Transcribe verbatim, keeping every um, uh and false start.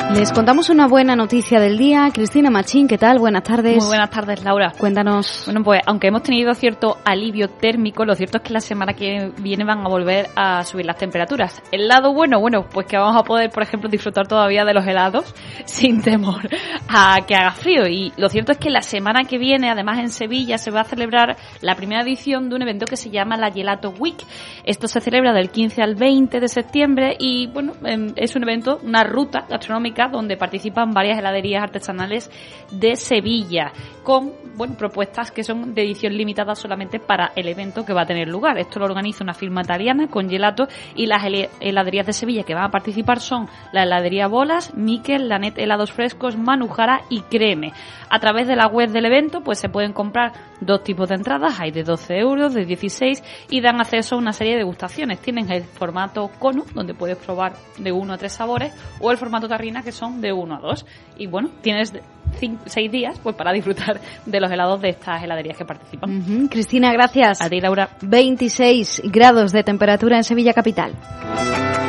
Les contamos una buena noticia del día. Cristina Machín, ¿qué tal? Buenas tardes. Muy buenas tardes, Laura. Cuéntanos. Bueno, pues aunque hemos tenido cierto alivio térmico, lo cierto es que la semana que viene van a volver a subir las temperaturas. El lado bueno, bueno, pues que vamos a poder, por ejemplo, disfrutar todavía de los helados sin temor a que haga frío. Y lo cierto es que la semana que viene, además en Sevilla, se va a celebrar la primera edición de un evento que se llama la Gelato Week. Esto se celebra del quince al veinte de septiembre y, bueno, es un evento, una ruta gastronómica donde participan varias heladerías artesanales de Sevilla con, bueno, propuestas que son de edición limitada solamente para el evento que va a tener lugar. Esto lo organiza una firma italiana con gelato y las heladerías de Sevilla que van a participar son la heladería Bolas, Miquel, Lanet Helados Frescos, Manujara y Creme. A través de la web del evento pues se pueden comprar dos tipos de entradas, hay de doce euros, de dieciséis y dan acceso a una serie de degustaciones. Tienen el formato cono, donde puedes probar de uno a tres sabores, o el formato tarrina, que son de uno a dos. Y bueno, tienes cinco, seis días pues para disfrutar de los helados de estas heladerías que participan. Uh-huh. Cristina, gracias. A ti, Laura. veintiséis grados de temperatura en Sevilla capital.